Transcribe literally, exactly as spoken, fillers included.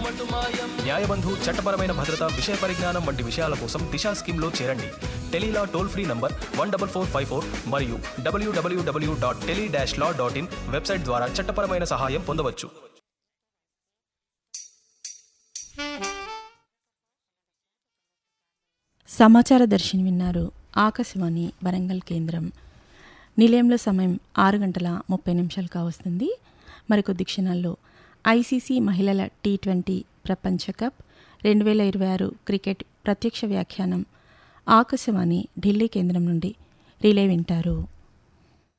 న్యాయబంధు, చట్టపరమైన భద్రత, విషయ పరిజ్ఞానం వంటి విషయాల కోసం దిశా స్కీమ్లో చేరండి. Tele-Law toll free number one double four five four మరియు డబ్ల్యూడబ్ల్యూడబ్ల్యూ dot tele dash law dot in website ద్వారా చట్టపరమైన సహాయం పొందవచ్చు. సమాచార దర్శిని విన్నారు. ఆకాశవాణి వరంగల్ కేంద్రం. నిలయంలో సమయం ఆరు గంటల ముప్పై నిమిషాలు కావస్తుంది. మరికొద్ది క్షణాల్లో ఐసీసీ మహిళల టీ ట్వంటీ ప్రపంచ కప్ రెండు వేల ఇరవై ఆరు క్రికెట్ ప్రత్యక్ష వ్యాఖ్యానం ఆకాశవాణి ఢిల్లీ కేంద్రం నుండి రిలే వింటారు.